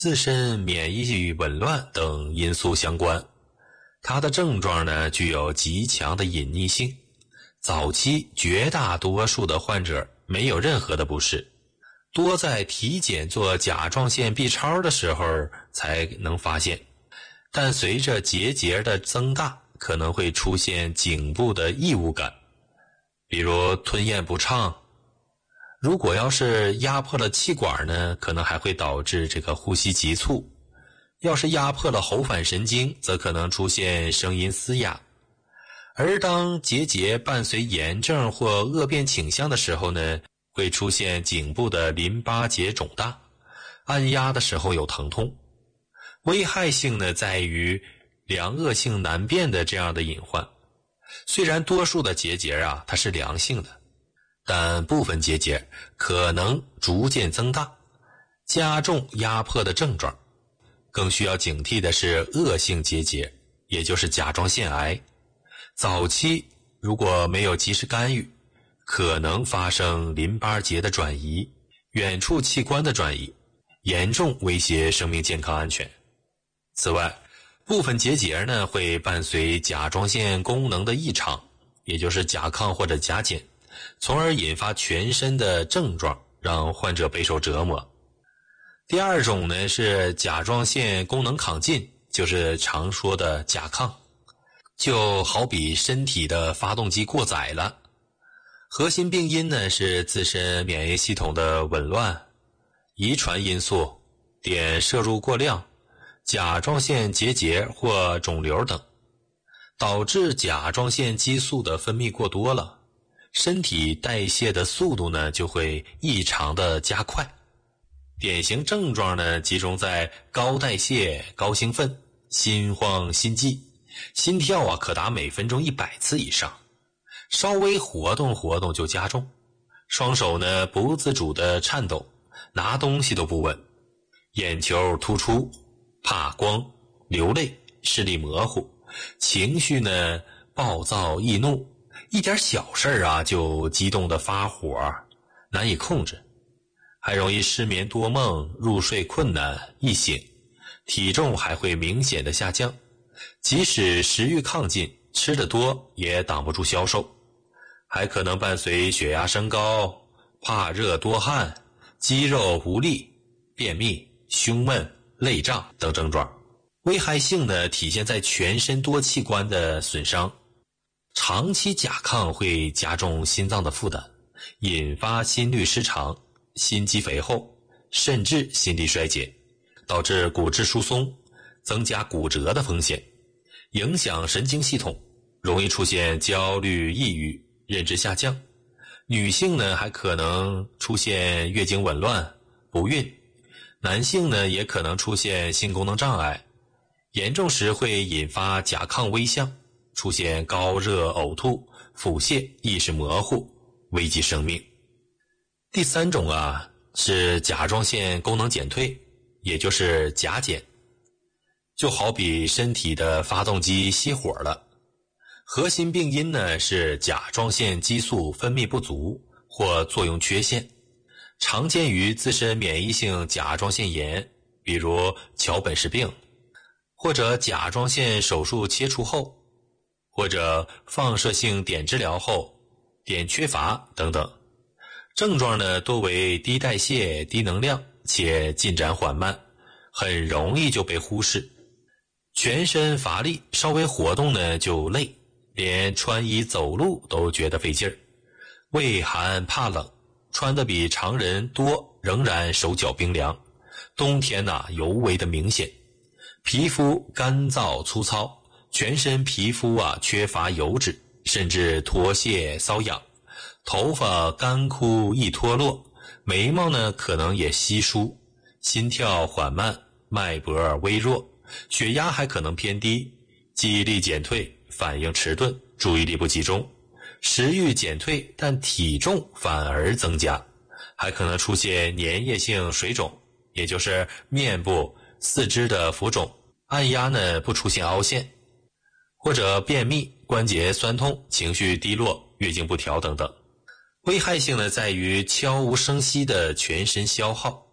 自身免疫紊乱等因素相关。它的症状呢具有极强的隐匿性，早期绝大多数的患者没有任何的不适，多在体检做甲状腺 B 超的时候才能发现。但随着结节的增大，可能会出现颈部的异物感，比如吞咽不畅。如果要是压迫了气管呢，可能还会导致这个呼吸急促。要是压迫了喉返神经，则可能出现声音嘶哑。而当结节伴随炎症或恶变倾向的时候呢，会出现颈部的淋巴结肿大，按压的时候有疼痛。危害性呢在于良恶性难辨的这样的隐患。虽然多数的结节它是良性的，但部分结节可能逐渐增大，加重压迫的症状。更需要警惕的是恶性结节，也就是甲状腺癌。早期如果没有及时干预，可能发生淋巴结的转移、远处器官的转移，严重威胁生命健康安全。此外，部分结节呢会伴随甲状腺功能的异常，也就是甲亢或者甲减，从而引发全身的症状，让患者备受折磨。第二种呢是甲状腺功能亢进，就是常说的甲亢。就好比身体的发动机过载了。核心病因呢是自身免疫系统的紊乱、遗传因素、碘摄入过量、甲状腺结节或肿瘤等，导致甲状腺激素的分泌过多了，身体代谢的速度呢就会异常的加快。典型症状呢集中在高代谢、高兴奋、心慌心悸，心跳可达每分钟100次以上，稍微活动活动就加重，双手呢不自主的颤抖，拿东西都不稳，眼球突出、怕光、流泪、视力模糊，情绪呢暴躁易怒，一点小事就激动的发火，难以控制，还容易失眠多梦、入睡困难、易醒，体重还会明显的下降，即使食欲亢进，吃得多也挡不住消瘦，还可能伴随血压升高、怕热多汗、肌肉无力、便秘、胸闷、泪胀等症状。危害性呢体现在全身多器官的损伤。长期甲亢会加重心脏的负担，引发心律失常、心肌肥厚，甚至心力衰竭，导致骨质疏松，增加骨折的风险，影响神经系统，容易出现焦虑、抑郁、认知下降。女性呢还可能出现月经紊乱、不孕，男性呢也可能出现性功能障碍，严重时会引发甲亢危象，出现高热、呕吐、腹泻、意识模糊，危及生命。第三种是甲状腺功能减退，也就是甲减。就好比身体的发动机熄火了，核心病因呢是甲状腺激素分泌不足或作用缺陷，常见于自身免疫性甲状腺炎，比如桥本氏病，或者甲状腺手术切除后，或者放射性碘治疗后、碘缺乏等等。症状呢多为低代谢、低能量且进展缓慢，很容易就被忽视。全身乏力，稍微活动呢就累，连穿衣走路都觉得费劲儿。畏寒怕冷，穿得比常人多，仍然手脚冰凉。冬天尤为的明显。皮肤干燥粗糙，全身皮肤缺乏油脂，甚至脱屑瘙痒。头发干枯易脱落，眉毛呢可能也稀疏，心跳缓慢，脉搏微弱，血压还可能偏低，记忆力减退，反应迟钝，注意力不集中，食欲减退，但体重反而增加，还可能出现粘液性水肿，也就是面部、四肢的浮肿，按压呢不出现凹陷，或者便秘、关节酸痛、情绪低落、月经不调等等。危害性呢在于悄无声息的全身消耗，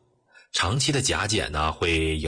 长期的甲减呢会